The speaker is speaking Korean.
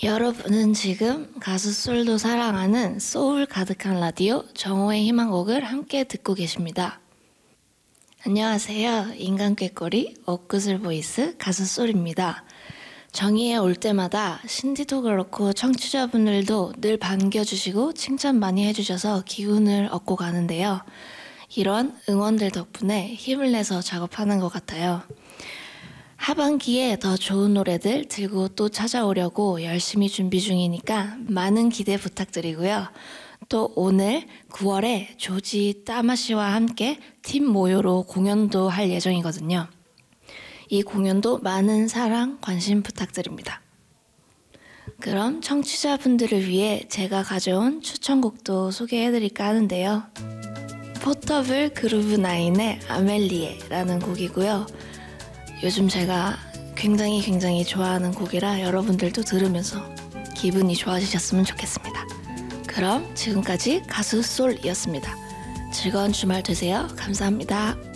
여러분은 지금 가수 솔도 사랑하는 소울 가득한 라디오 정호의 희망곡을 함께 듣고 계십니다. 안녕하세요. 인간 꾀꼬리 엇구슬 보이스 가수 솔입니다. 정의에 올 때마다 신디도 그렇고 청취자분들도 늘 반겨주시고 칭찬 많이 해주셔서 기운을 얻고 가는데요. 이런 응원들 덕분에 힘을 내서 작업하는 것 같아요. 하반기에 더 좋은 노래들 들고 또 찾아오려고 열심히 준비 중이니까 많은 기대 부탁드리고요. 또 오늘 9월에 조지 따마씨와 함께 팀 모요로 공연도 할 예정이거든요. 이 공연도 많은 사랑, 관심 부탁드립니다. 그럼 청취자분들을 위해 제가 가져온 추천곡도 소개해드릴까 하는데요. 포터블 그루브9의 아멜리에라는 곡이고요. 요즘 제가 굉장히 좋아하는 곡이라 여러분들도 들으면서 기분이 좋아지셨으면 좋겠습니다. 그럼 지금까지 가수 솔이었습니다. 즐거운 주말 되세요. 감사합니다.